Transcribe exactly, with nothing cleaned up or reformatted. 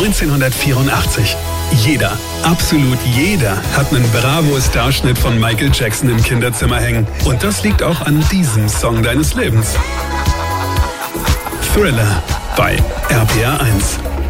neunzehnhundertvierundachtzig. Jeder, absolut jeder, hat einen Bravo-Starschnitt von Michael Jackson im Kinderzimmer hängen. Und das liegt auch an diesem Song deines Lebens. Thriller bei R P R eins.